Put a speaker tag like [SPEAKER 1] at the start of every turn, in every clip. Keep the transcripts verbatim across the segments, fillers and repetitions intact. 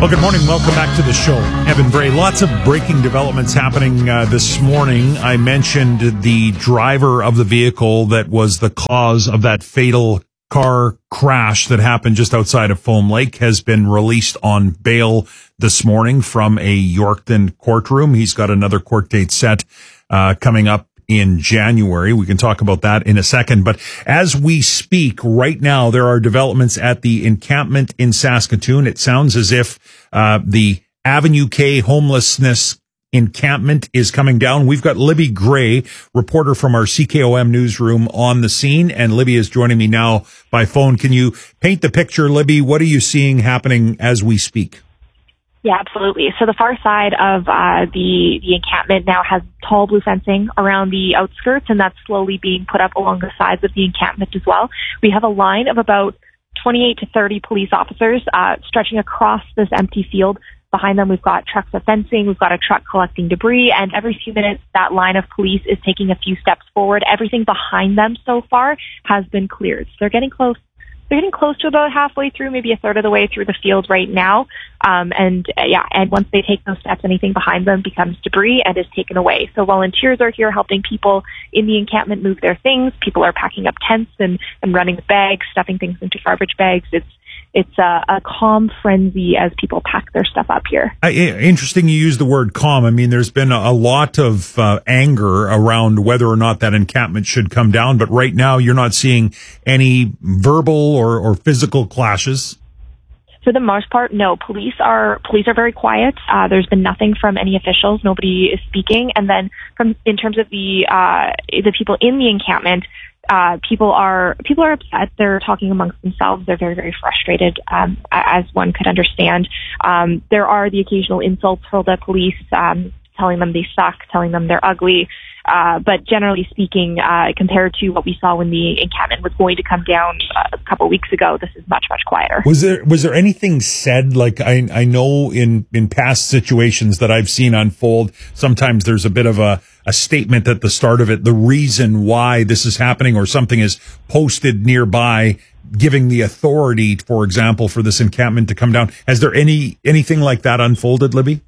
[SPEAKER 1] Well, good morning. Welcome back to the show. Evan Bray. Lots of breaking developments happening uh, this morning. I mentioned the driver of the vehicle that was the cause of that fatal car crash that happened just outside of Foam Lake has been released on bail this morning from a Yorkton courtroom. He's got another court date set uh, coming up in January. We can talk about that in a second. But as we speak right now, there are developments at the encampment in Saskatoon. It sounds as if uh, the Avenue K homelessness encampment is coming down. We've got Libby Gray, reporter from our C K O M newsroom, on the scene, and Libby is joining me now by phone. Can you paint the picture, Libby? What are you seeing happening as we speak?
[SPEAKER 2] Yeah, absolutely. So the far side of uh, the the encampment now has tall blue fencing around the outskirts, and that's slowly being put up along the sides of the encampment as well. We have a line of about twenty-eight to thirty police officers uh, stretching across this empty field. Behind them, we've got trucks of fencing, we've got a truck collecting debris, and every few minutes, that line of police is taking a few steps forward. Everything behind them so far has been cleared. So they're getting close. They're getting close to about halfway through, maybe a third of the way through the field right now. Um, and uh, yeah, and once they take those steps, anything behind them becomes debris and is taken away. So volunteers are here helping people in the encampment move their things. People are packing up tents and, and running bags, stuffing things into garbage bags. It's It's a, a calm frenzy as people pack their stuff up here.
[SPEAKER 1] I, interesting you use the word calm. I mean, there's been a, a lot of uh, anger around whether or not that encampment should come down, but right now you're not seeing any verbal or, or physical clashes.
[SPEAKER 2] For the most part, no. Police are police are very quiet. Uh, there's been nothing from any officials. Nobody is speaking. And then, from in terms of the uh, the people in the encampment, Uh, people are people are upset. They're talking amongst themselves. They're very, very frustrated, um, as one could understand. Um, there are the occasional insults for the police, um, telling them they suck, telling them they're ugly. Uh, but generally speaking, uh, compared to what we saw when the encampment was going to come down uh, a couple of weeks ago, this is much, much quieter.
[SPEAKER 1] Was there was there anything said? Like I I know in in past situations that I've seen unfold, sometimes there's a bit of a a statement at the start of it, the reason why this is happening, or something is posted nearby giving the authority, for example, for this encampment to come down. Has there any anything like that unfolded, Libby?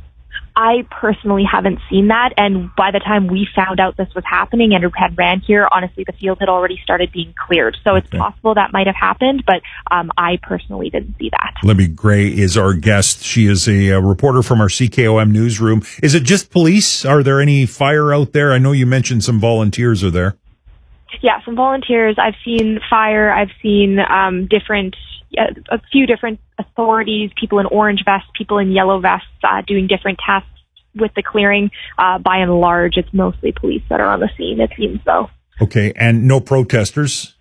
[SPEAKER 2] I personally haven't seen that, and by the time we found out this was happening and had ran here, honestly, the field had already started being cleared. So it's okay. Possible that might have happened, but um, I personally didn't see that.
[SPEAKER 1] Libby Gray is our guest. She is a, a reporter from our C K O M newsroom. Is it just police? Are there any fire out there? I know you mentioned some volunteers are there.
[SPEAKER 2] Yeah, some volunteers. I've seen fire. I've seen um, different... a few different authorities, people in orange vests, people in yellow vests, uh, doing different tasks with the clearing. Uh, by and large, it's mostly police that are on the scene, it seems so.
[SPEAKER 1] Okay, and no protesters?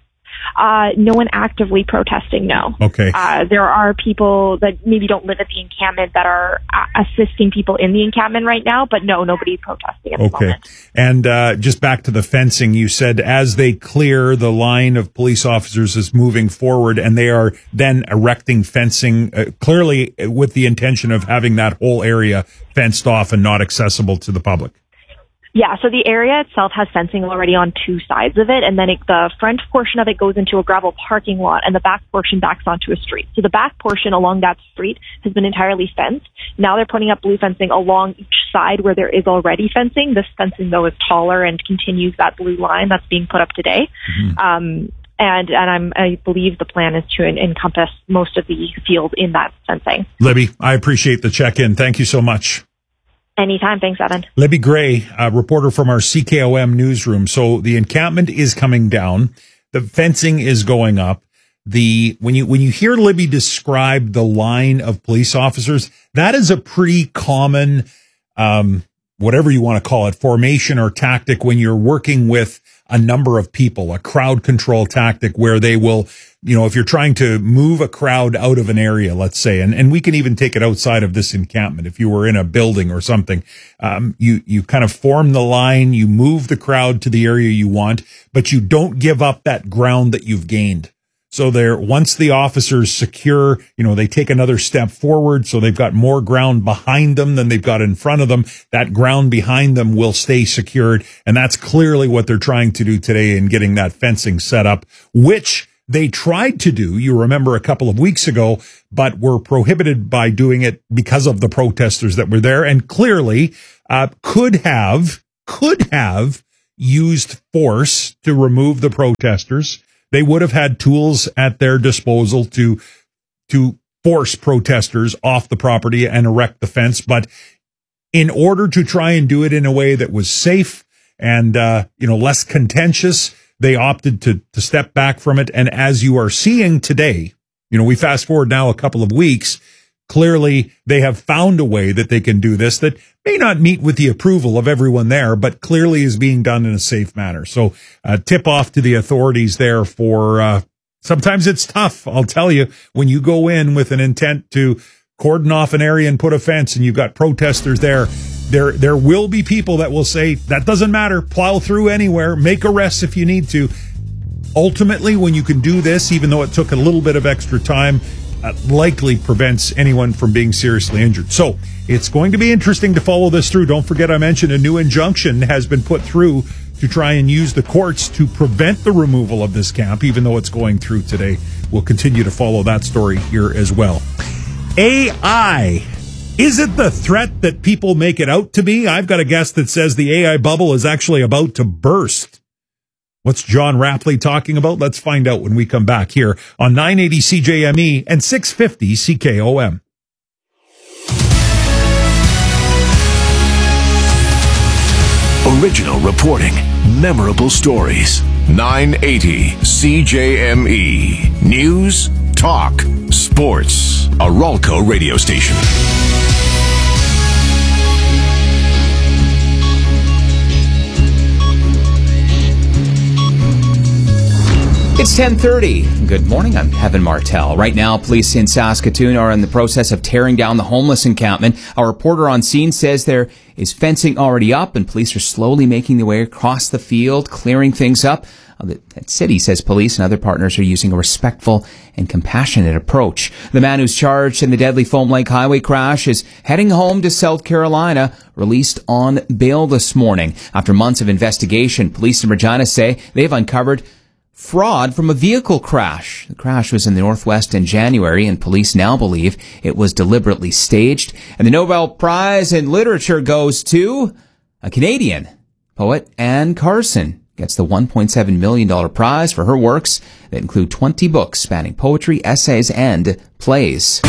[SPEAKER 2] Uh, no one actively protesting, no.
[SPEAKER 1] Okay.
[SPEAKER 2] Uh, there are people that maybe don't live at the encampment that are uh, assisting people in the encampment right now, but no, nobody's protesting at the
[SPEAKER 1] okay.
[SPEAKER 2] moment.
[SPEAKER 1] And uh, just back to the fencing, you said as they clear, the line of police officers is moving forward, and they are then erecting fencing, uh, clearly with the intention of having that whole area fenced off and not accessible to the public.
[SPEAKER 2] Yeah, so the area itself has fencing already on two sides of it, and then it, the front portion of it goes into a gravel parking lot, and the back portion backs onto a street. So the back portion along that street has been entirely fenced. Now they're putting up blue fencing along each side where there is already fencing. This fencing, though, is taller and continues that blue line that's being put up today. Mm-hmm. Um, and and I'm, I believe the plan is to en- encompass most of the field in that fencing.
[SPEAKER 1] Libby, I appreciate the check-in. Thank you so much.
[SPEAKER 2] Anytime. Thanks, Evan.
[SPEAKER 1] Libby Gray, a reporter from our C K O M newsroom. So the encampment is coming down. The fencing is going up. The, when you, when you hear Libby describe the line of police officers, that is a pretty common, um, whatever you want to call it, formation or tactic when you're working with a number of people, a crowd control tactic where they will, you know, if you're trying to move a crowd out of an area, let's say, and, and we can even take it outside of this encampment. If you were in a building or something, um, you, you kind of form the line, you move the crowd to the area you want, but you don't give up that ground that you've gained. So there, once the officers secure, you know, they take another step forward. So they've got more ground behind them than they've got in front of them. That ground behind them will stay secured. And that's clearly what they're trying to do today in getting that fencing set up, which they tried to do, you remember a couple of weeks ago, but were prohibited by doing it because of the protesters that were there, and clearly uh, could have, could have used force to remove the protesters. They would have had tools at their disposal to, to force protesters off the property and erect the fence. But in order to try and do it in a way that was safe and, uh, you know, less contentious, they opted to, to step back from it. And as you are seeing today, you know, we fast forward now a couple of weeks, clearly they have found a way that they can do this that may not meet with the approval of everyone there, but clearly is being done in a safe manner. So uh, tip off to the authorities there for, uh, sometimes it's tough. I'll tell you, when you go in with an intent to cordon off an area and put a fence and you've got protesters there, there, there will be people that will say, that doesn't matter, plow through anywhere, make arrests if you need to. Ultimately, when you can do this, even though it took a little bit of extra time, uh, likely prevents anyone from being seriously injured. So it's going to be interesting to follow this through. Don't forget, I mentioned a new injunction has been put through to try and use the courts to prevent the removal of this camp, even though it's going through today. We'll continue to follow that story here as well. A I. Is it the threat that people make it out to be? I've got a guest that says the A I bubble is actually about to burst. What's John Rapley talking about? Let's find out when we come back here on nine eighty C J M E and six fifty C K O M.
[SPEAKER 3] Original reporting, memorable stories. nine eighty C J M E. News, talk, sports. A Ralco radio station.
[SPEAKER 4] It's ten thirty. Good morning, I'm Kevin Martell. Right now, police in Saskatoon are in the process of tearing down the homeless encampment. Our reporter on scene says there is fencing already up and police are slowly making their way across the field, clearing things up. The city says police and other partners are using a respectful and compassionate approach. The man who's charged in the deadly Foam Lake Highway crash is heading home to South Carolina, released on bail this morning. After months of investigation, police in Regina say they've uncovered fraud from a vehicle crash. The crash was in the Northwest in January, and police now believe it was deliberately staged. And the Nobel Prize in Literature goes to a Canadian poet, Anne Carson. Gets the one point seven million dollars prize for her works that include twenty books spanning poetry, essays, and plays.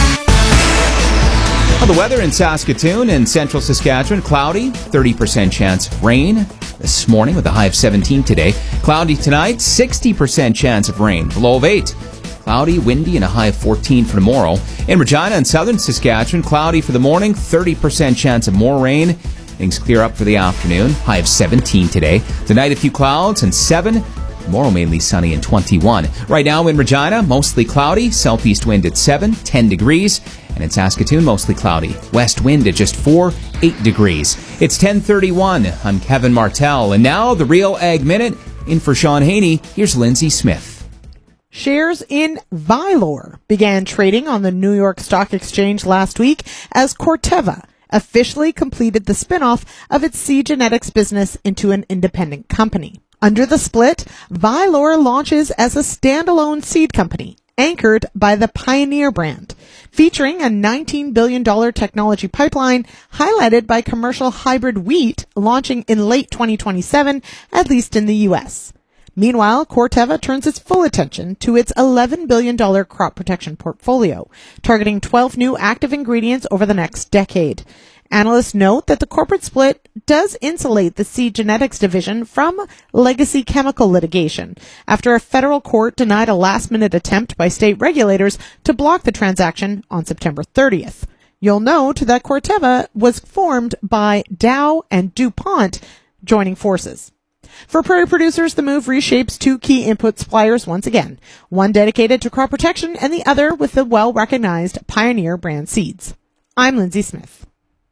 [SPEAKER 4] Well, the weather in Saskatoon and central Saskatchewan, cloudy, thirty percent chance of rain this morning with a high of seventeen today. Cloudy tonight, sixty percent chance of rain, low of eight. Cloudy, windy, and a high of fourteen for tomorrow. In Regina and southern Saskatchewan, cloudy for the morning, thirty percent chance of more rain. Things clear up for the afternoon. High of seventeen today. Tonight, a few clouds and seven. Tomorrow, mainly sunny and twenty-one. Right now in Regina, mostly cloudy. Southeast wind at seven, ten degrees. And in Saskatoon, mostly cloudy. West wind at just four, eight degrees. It's ten thirty-one. I'm Kevin Martell. And now, the Real Ag Minute. In for Sean Haney, here's Lindsay Smith.
[SPEAKER 5] Shares in Vylor began trading on the New York Stock Exchange last week as Corteva officially completed the spinoff of its seed genetics business into an independent company. Under the split, Vylor launches as a standalone seed company, anchored by the Pioneer brand, featuring a nineteen billion dollars technology pipeline highlighted by commercial hybrid wheat launching in late twenty twenty-seven, at least in the U S. Meanwhile, Corteva turns its full attention to its eleven billion dollars crop protection portfolio, targeting twelve new active ingredients over the next decade. Analysts note that the corporate split does insulate the seed genetics division from legacy chemical litigation after a federal court denied a last-minute attempt by state regulators to block the transaction on September thirtieth. You'll note that Corteva was formed by Dow and DuPont joining forces. For prairie producers, the move reshapes two key input suppliers once again, one dedicated to crop protection and the other with the well-recognized Pioneer brand seeds. I'm Lindsay Smith.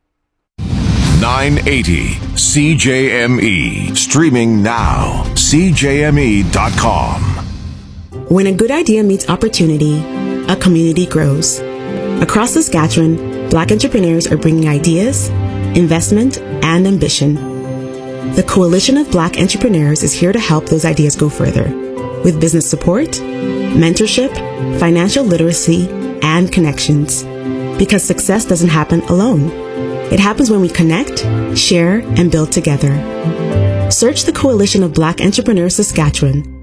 [SPEAKER 3] nine eighty C J M E. Streaming now. C J M E dot com.
[SPEAKER 6] When a good idea meets opportunity, a community grows. Across Saskatchewan, Black entrepreneurs are bringing ideas, investment, and ambition. The Coalition of Black Entrepreneurs is here to help those ideas go further. with business support, mentorship, financial literacy, and connections. Because success doesn't happen alone. It happens when we connect, share, and build together. Search the Coalition of Black Entrepreneurs Saskatchewan